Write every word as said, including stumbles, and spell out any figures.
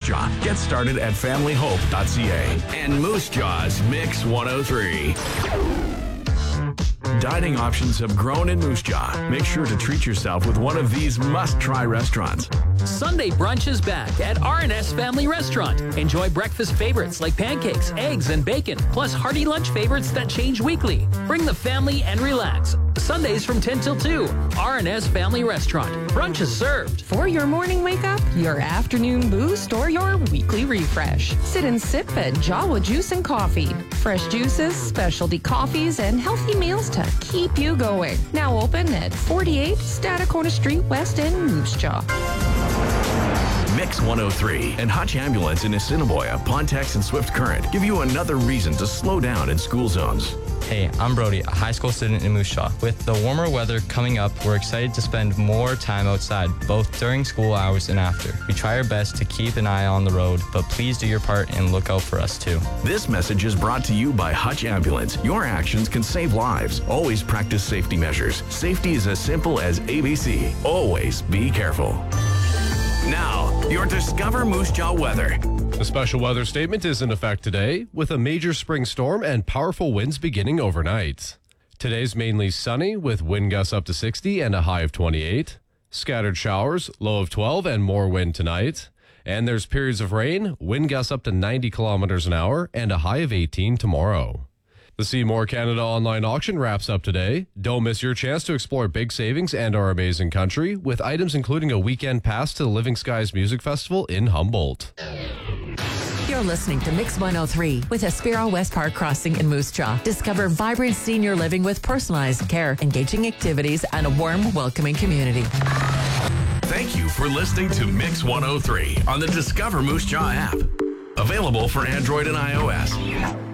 Jaw. Get started at family hope dot c a. And Moose Jaw's Mix one oh three. Dining options have grown in Moose Jaw. Make sure to treat yourself with one of these must-try restaurants. Sunday brunch is back at R and S Family Restaurant. Enjoy breakfast favorites like pancakes, eggs, and bacon, plus hearty lunch favorites that change weekly. Bring the family and relax. Sundays from ten till two. R and S Family Restaurant. Brunch is served. For your morning wake up, your afternoon boost, or your weekly refresh, sit and sip at Jawa Juice and Coffee. Fresh juices, specialty coffees, and healthy meals to keep you going. Now open at forty-eight Stadacona Street West in Moose Jaw. Mix one oh three and Hutch Ambulance in Assiniboia, Pontex, and Swift Current give you another reason to slow down in school zones. Hey, I'm Brody, a high school student in Moose Jaw. With the warmer weather coming up, we're excited to spend more time outside, both during school hours and after. We try our best to keep an eye on the road, but please do your part and look out for us too. This message is brought to you by Hutch Ambulance. Your actions can save lives. Always practice safety measures. Safety is as simple as A B C. Always be careful. Now, your Discover Moose Jaw weather. The special weather statement is in effect today, with a major spring storm and powerful winds beginning overnight. Today's mainly sunny, with wind gusts up to sixty and a high of twenty-eight. Scattered showers, low of twelve, and more wind tonight. And there's periods of rain, wind gusts up to ninety kilometers an hour, and a high of eighteen tomorrow. The Seymour Canada online auction wraps up today. Don't miss your chance to explore big savings and our amazing country, with items including a weekend pass to the Living Skies Music Festival in Humboldt. You're listening to Mix one oh three with Aspiro West Park Crossing in Moose Jaw. Discover vibrant senior living with personalized care, engaging activities, and a warm, welcoming community. Thank you for listening to Mix one oh three on the Discover Moose Jaw app. Available for Android and iOS.